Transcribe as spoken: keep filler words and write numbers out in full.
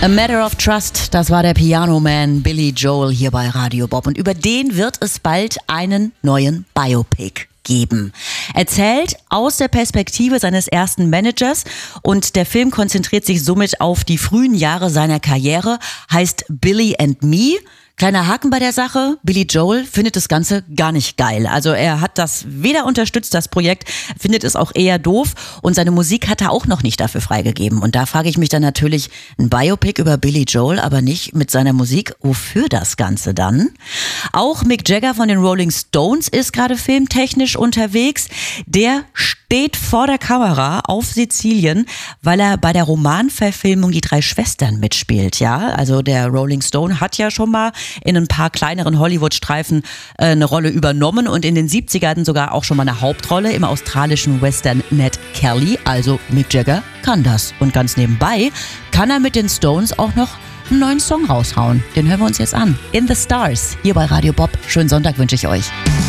A Matter of Trust, das war der Piano-Man Billy Joel hier bei Radio Bob. Und über den wird es bald einen neuen Biopic geben. Erzählt aus der Perspektive seines ersten Managers und der Film konzentriert sich somit auf die frühen Jahre seiner Karriere, heißt Billy and Me. Kleiner Haken bei der Sache, Billy Joel findet das Ganze gar nicht geil. Also er hat das weder unterstützt, das Projekt, findet es auch eher doof und seine Musik hat er auch noch nicht dafür freigegeben. Und da frage ich mich dann natürlich, ein Biopic über Billy Joel, aber nicht mit seiner Musik, wofür das Ganze dann? Auch Mick Jagger von den Rolling Stones ist gerade filmtechnisch unterwegs. Der steht vor der Kamera auf Sizilien, weil er bei der Romanverfilmung Die drei Schwestern mitspielt. Ja, also der Rolling Stone hat ja schon mal in ein paar kleineren Hollywood-Streifen äh, eine Rolle übernommen und in den siebzigern sogar auch schon mal eine Hauptrolle im australischen Western Ned Kelly. Also Mick Jagger kann das. Und ganz nebenbei kann er mit den Stones auch noch einen neuen Song raushauen. Den hören wir uns jetzt an. In the Stars, hier bei Radio Bob. Schönen Sonntag wünsche ich euch.